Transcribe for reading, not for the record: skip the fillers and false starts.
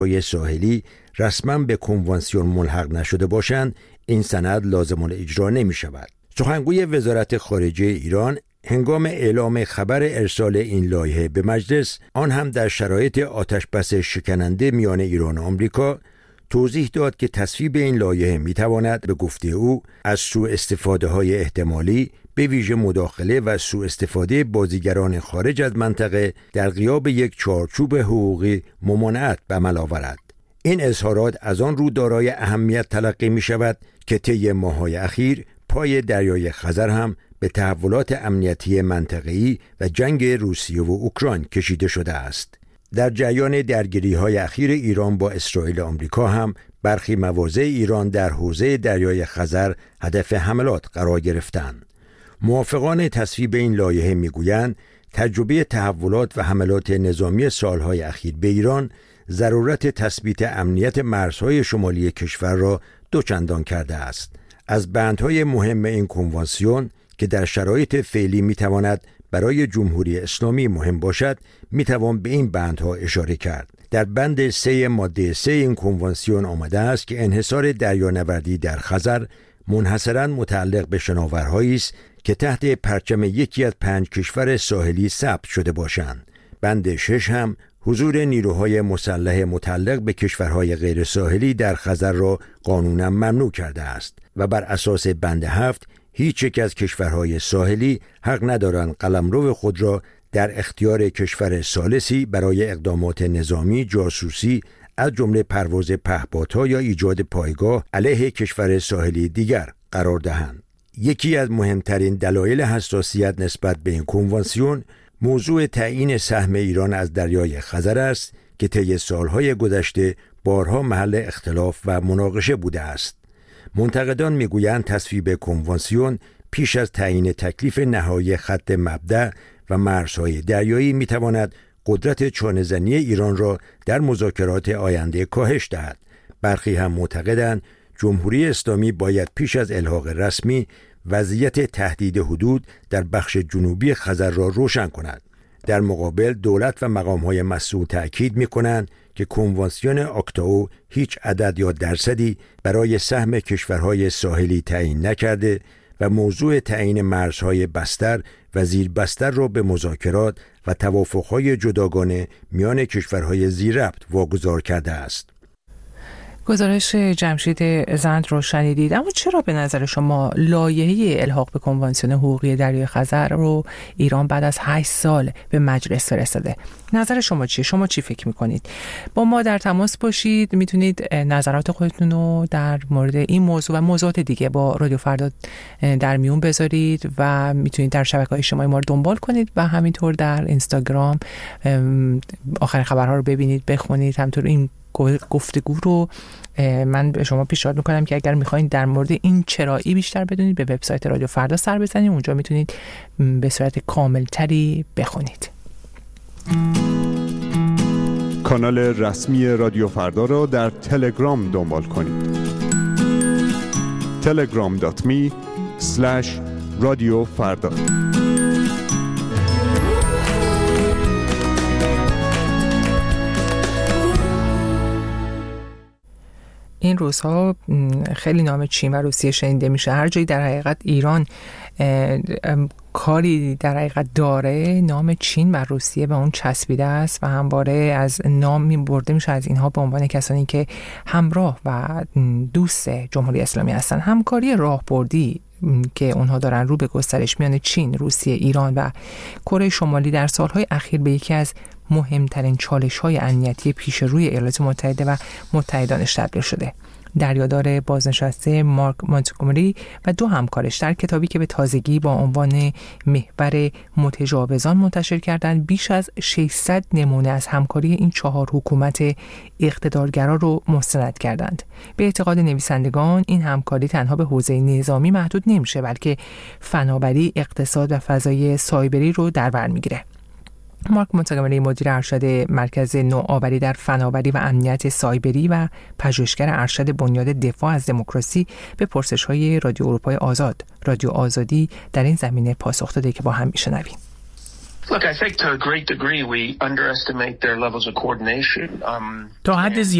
کشورهای ساحلی رسما به کنوانسیون ملحق نشده باشند، این سند لازم الاجرا نمی شود. سخنگوی وزارت خارجه ایران هنگام اعلام خبر ارسال این لایحه به مجلس، آن هم در شرایط آتش‌بس شکننده میان ایران و آمریکا، توضیح داد که تصویب این لایحه میتواند به گفته او از سوء استفاده های احتمالی به ویژه مداخله و سوء استفاده بازیگران خارج از منطقه در غیاب یک چارچوب حقوقی ممانعت به عمل آورد. این اظهارات از آن رو دارای اهمیت تلقی می شود که طی ماه‌های اخیر پای دریای خزر هم به تحولات امنیتی منطقه‌ای و جنگ روسیه و اوکراین کشیده شده است. در جریان درگیری‌های اخیر ایران با اسرائیل و آمریکا هم برخی مواضع ایران در حوزه دریای خزر هدف حملات قرار گرفتند. موافقان تصویب این لایحه میگویند تجربه تحولات و حملات نظامی سالهای اخیر به ایران ضرورت تثبیت امنیت مرزهای شمالی کشور را دوچندان کرده است. از بندهای مهم این کنوانسیون که در شرایط فعلی میتواند برای جمهوری اسلامی مهم باشد، میتوان به این بندها اشاره کرد. در بند 3 ماده 3 این کنوانسیون آمده است که انحصار دریانوردی در خزر منحصراً متعلق به شناورهایی است که تحت پرچم یکی از 5 کشور ساحلی ثبت شده باشند. بند 6 هم حضور نیروهای مسلح متعلق به کشورهای غیر ساحلی در خزر را قانوناً ممنوع کرده است و بر اساس بند 7 هیچ یک از کشورهای ساحلی حق ندارند قلمرو خود را در اختیار کشور ثالثی برای اقدامات نظامی، جاسوسی، از جمله پرواز پهپادها یا ایجاد پایگاه علیه کشور ساحلی دیگر قرار دهند. یکی از مهمترین دلایل حساسیت نسبت به این کنوانسیون موضوع تعیین سهم ایران از دریای خزر است که طی سالهای گذشته بارها محل اختلاف و مناقشه بوده است. منتقدان میگویند تصویب کنوانسیون پیش از تعیین تکلیف نهایی خط مبدأ و مرزهای دریایی میتواند قدرت چانه‌زنی ایران را در مذاکرات آینده کاهش دهد. برخی هم معتقدند جمهوری اسلامی باید پیش از الحاق رسمی وضعیت تهدید حدود در بخش جنوبی خزر را روشن کند. در مقابل دولت و مقام‌های مسئول تأکید می‌کنند که کنوانسیون آکتائو هیچ عدد یا درصدی برای سهم کشورهای ساحلی تعیین نکرده و موضوع تعیین مرزهای بستر و زیر بستر را به مذاکرات و توافق‌های جداگانه میان کشورهای زیر ربط واگذار کرده است. گزارش جمشید زند رو شنیدید. اما چرا به نظر شما لایحه الحاق به کنوانسیون حقوقی دریای خزر رو ایران بعد از 8 سال به مجلس فرستاده؟ نظر شما چیه؟ شما چی فکر میکنید؟ با ما در تماس باشید. میتونید نظرات خودتون رو در مورد این موضوع و موضوعات دیگه با رادیو فردا در میون بذارید و میتونید در شبکه‌های اجتماعی ما رو دنبال کنید و همینطور در اینستاگرام آخرین خبرها رو ببینید، بخونید. همینطور این گفتگو رو من به شما پیشنهاد میکنم که اگر میخواین در مورد این چرایی بیشتر بدونید به وبسایت رادیو فردا سر بزنید. اونجا میتونید به صورت کاملتری بخونید. کانال رسمی رادیو فردا را در تلگرام دنبال کنید. telegram.me/radiofarda. این روزها خیلی نام چین و روسیه شنیده میشه. هر جایی در حقیقت ایران کاری در حقیقت داره، نام چین و روسیه به اون چسبیده است و همواره از نام برده میشه از اینها به عنوان کسانی که همراه و دوست جمهوری اسلامی هستن. همکاری راهبردی که اونها دارن رو به گسترش میان چین، روسیه، ایران و کره شمالی در سالهای اخیر به یکی از مهمترین چالش‌های امنیتی پیش روی ایالات متحده و متحدانش تبدیل شده. دریادار بازنشسته مارک مونتگومری و 2 همکارش در کتابی که به تازگی با عنوان محور متجاوزان منتشر کردند بیش از 600 نمونه از همکاری این 4 حکومت اقتدارگرا رو مستند کردند. به اعتقاد نویسندگان این همکاری تنها به حوزه نظامی محدود نمیشه، بلکه فناوری، اقتصاد و فضای سایبری رو در بر میگیره. مارک مونتگومری مدیر ارشد مرکز نوآوری در فناوری و امنیت سایبری و پژوهشگر ارشد بنیاد دفاع از دموکراسی به پرسش‌های رادیو اروپای آزاد، رادیو آزادی در این زمینه پاسخ داده که با هم میشنویم. Look, I think to a great degree we underestimate their levels of coordination. تا حد